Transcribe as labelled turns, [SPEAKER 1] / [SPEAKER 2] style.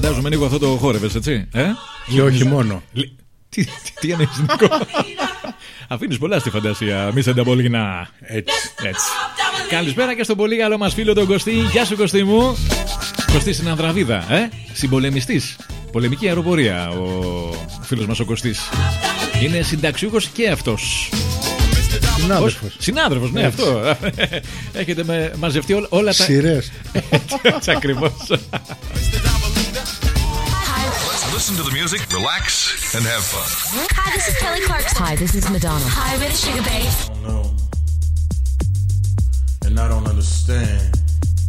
[SPEAKER 1] Φαντάζομαι Νίκο αυτό το χόρευες, έτσι.
[SPEAKER 2] Και όχι μόνο.
[SPEAKER 1] Τι εννοείς, Νίκο? Αφήνεις πολλά στη φαντασία, μη σε ανταπολύγνα.
[SPEAKER 2] Έτσι.
[SPEAKER 1] Καλησπέρα και στον πολύ καλό μας φίλο τον Κωστή. Γεια σου, Κωστή μου. Κωστή στην Ανδραβίδα, συμπολεμιστής. Πολεμική αεροπορία ο φίλος μας ο Κωστής. Είναι συνταξιούχος και αυτός. Συνάδελφος, ναι,
[SPEAKER 2] έτσι.
[SPEAKER 1] αυτό. Έχετε μαζευτεί όλα τα
[SPEAKER 2] σειρές.
[SPEAKER 1] Έτσι ακριβώς.
[SPEAKER 3] Listen to the music, relax, and have fun.
[SPEAKER 4] Hi, this is Kelly Clarkson. Hi, this is Madonna. Hi, we're the Sugar Babes.
[SPEAKER 5] I don't know, and I don't understand.